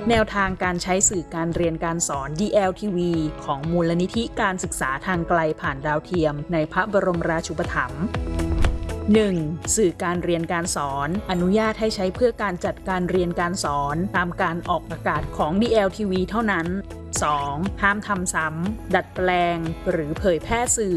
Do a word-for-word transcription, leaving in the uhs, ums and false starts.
แนวทางการใช้สื่อการเรียนการสอน ดี แอล ที วี ของมูลนิธิการศึกษาทางไกลผ่านดาวเทียมในพระบรมราชูปถัมภ์ หนึ่ง. สื่อการเรียนการสอนอนุญาตให้ใช้เพื่อการจัดการเรียนการสอนตามการออกอากาศของ ดี แอล ที วี เท่านั้น สอง. ห้ามทำซ้ำดัดแปลงหรือเผยแพร่สื่อ